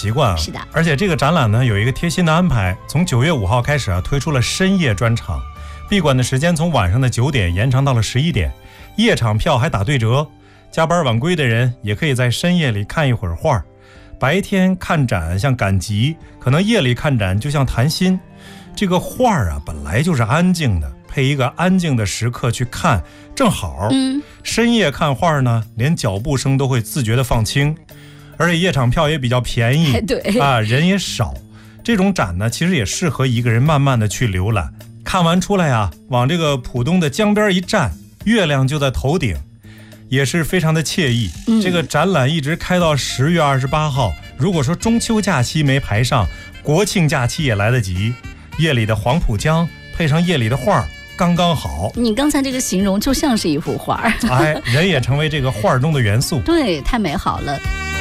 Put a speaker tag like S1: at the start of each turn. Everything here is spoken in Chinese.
S1: 习惯啊。
S2: 是的，
S1: 而且这个展览呢有一个贴心的安排，从9月5号开始啊，推出了深夜专场，闭馆的时间从晚上的9点延长到了11点，夜场票还打对折，加班晚归的人也可以在深夜里看一会儿画。白天看展像赶集，可能夜里看展就像谈心。这个画啊本来就是安静的，配一个安静的时刻去看正好。深夜看画呢，连脚步声都会自觉的放轻，而且夜场票也比较便宜，
S2: 对
S1: 啊，人也少。这种展呢其实也适合一个人慢慢的去浏览，看完出来啊，往这个浦东的江边一站，月亮就在头顶，也是非常的惬意。这个展览一直开到10月28号，如果说中秋假期没排上，国庆假期也来得及。夜里的黄浦江配上夜里的画刚刚好。
S2: 你刚才这个形容就像是一幅画，
S1: 哎，人也成为这个画中的元素。
S2: 对，太美好了。